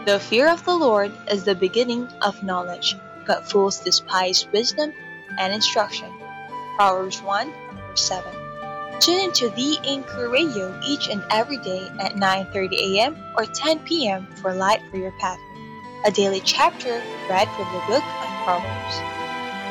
The fear of the Lord is the beginning of knowledge, but fools despise wisdom and instruction. Proverbs 1, verse 7. Tune into the Anchor Radio each and every day at 9:30 a.m. or 10 p.m. for Light for Your Path, a daily chapter read from the book of Proverbs.